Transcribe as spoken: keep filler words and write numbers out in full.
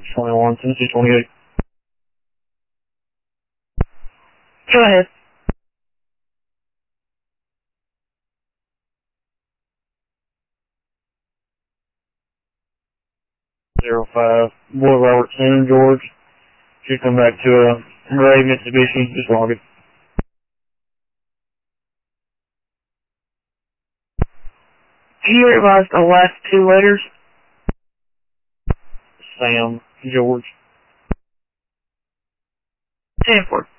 twenty-one, Tennessee twenty-eight. Go ahead. Zero five, Boy Robertson, George. Should come back to a Gray Mitsubishi, just log it. Can you revise the last two letters? Sam, George. ten four.